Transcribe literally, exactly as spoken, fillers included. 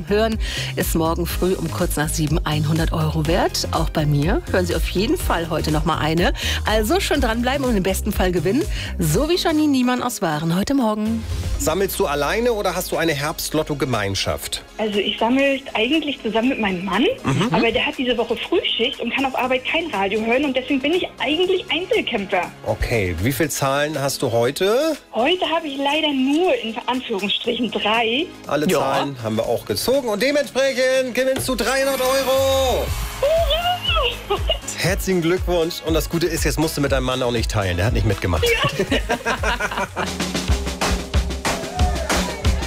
zum Hören ist morgen früh um kurz nach sieben hundert Euro wert. Auch bei mir hören Sie auf jeden Fall heute noch mal eine. Also schon dranbleiben und im besten Fall gewinnen. So wie Janine Niemann aus Waren heute Morgen. Sammelst du alleine oder hast du eine Herbstlotto-Gemeinschaft? Also ich sammle eigentlich zusammen mit meinem Mann, mhm. aber der hat diese Woche Frühschicht und kann auf Arbeit kein Radio hören und deswegen bin ich eigentlich Einzelkämpfer. Okay, wie viele Zahlen hast du heute? Heute habe ich leider nur in Anführungsstrichen drei. Alle Ja. Zahlen haben wir auch gezogen und dementsprechend gewinnst du dreihundert Euro. Herzlichen Glückwunsch und das Gute ist, jetzt musst du mit deinem Mann auch nicht teilen, der hat nicht mitgemacht. Ja.